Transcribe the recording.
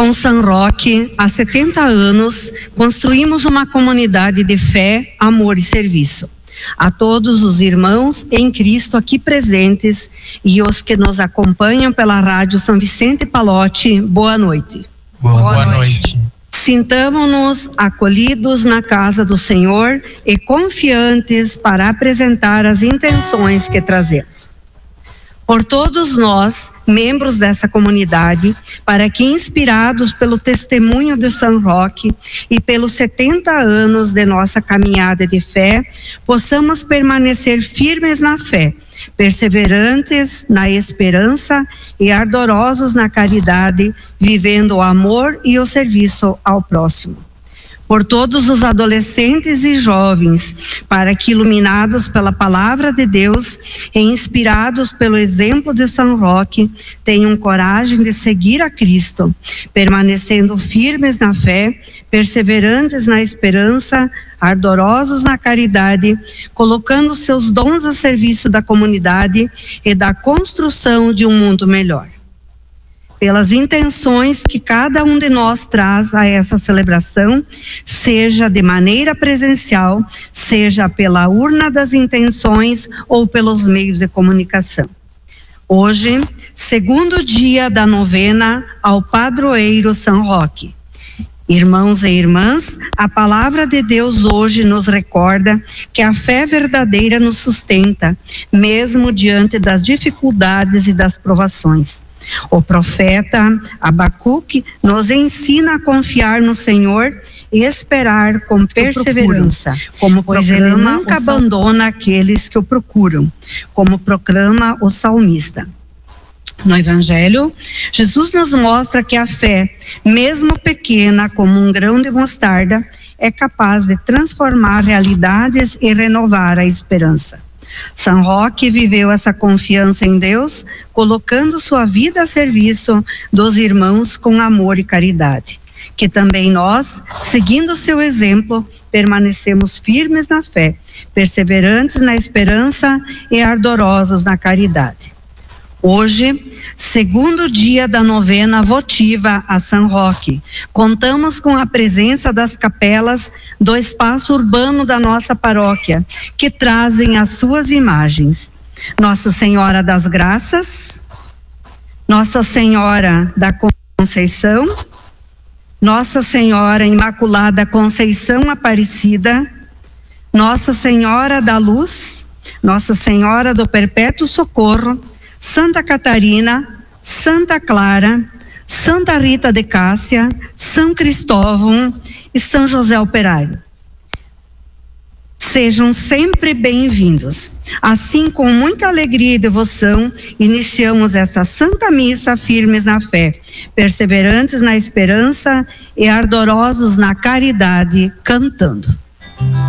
Com São Roque, há 70 anos, construímos uma comunidade de fé, amor e serviço. A todos os irmãos em Cristo aqui presentes e os que nos acompanham pela Rádio São Vicente Pallotti, boa noite. Boa noite. Sintamo-nos acolhidos na casa do Senhor e confiantes para apresentar as intenções que trazemos. Por todos nós, membros dessa comunidade, para que, inspirados pelo testemunho de São Roque e pelos 70 anos de nossa caminhada de fé, possamos permanecer firmes na fé, perseverantes na esperança e ardorosos na caridade, vivendo o amor e o serviço ao próximo. Por todos os adolescentes e jovens, para que, iluminados pela palavra de Deus e inspirados pelo exemplo de São Roque, tenham coragem de seguir a Cristo, permanecendo firmes na fé, perseverantes na esperança, ardorosos na caridade, colocando seus dons a serviço da comunidade e da construção de um mundo melhor. Pelas intenções que cada um de nós traz a essa celebração, seja de maneira presencial, seja pela urna das intenções ou pelos meios de comunicação. Hoje, segundo dia da novena ao padroeiro São Roque. Irmãos e irmãs, a palavra de Deus hoje nos recorda que a fé verdadeira nos sustenta, mesmo diante das dificuldades e das provações. O profeta Abacuque nos ensina a confiar no Senhor e esperar com perseverança, pois ele nunca abandona aqueles que o procuram, como proclama o salmista. No Evangelho, Jesus nos mostra que a fé, mesmo pequena como um grão de mostarda, é capaz de transformar realidades e renovar a esperança. São Roque viveu essa confiança em Deus, colocando sua vida a serviço dos irmãos com amor e caridade. Que também nós, seguindo seu exemplo, permanecemos firmes na fé, perseverantes na esperança e ardorosos na caridade. Hoje, segundo dia da novena votiva a São Roque, contamos com a presença das capelas do espaço urbano da nossa paróquia, que trazem as suas imagens. Nossa Senhora das Graças, Nossa Senhora da Conceição, Nossa Senhora Imaculada Conceição Aparecida, Nossa Senhora da Luz, Nossa Senhora do Perpétuo Socorro, Santa Catarina, Santa Clara, Santa Rita de Cássia, São Cristóvão e São José Operário. Sejam sempre bem-vindos. Assim, com muita alegria e devoção, iniciamos essa Santa Missa firmes na fé, perseverantes na esperança e ardorosos na caridade, cantando.